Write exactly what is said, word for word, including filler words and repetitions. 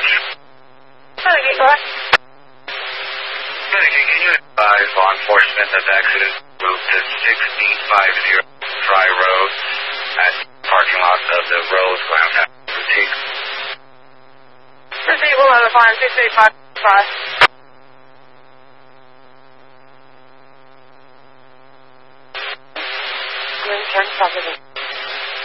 dispatch. Renegade, go ahead. Renegade, can you advise law enforcement that the accident moved to sixteen fifty Fry Road at parking lot of the Rose Ground Boutique? Proceed below the farm, six eight five five. Turn south of it.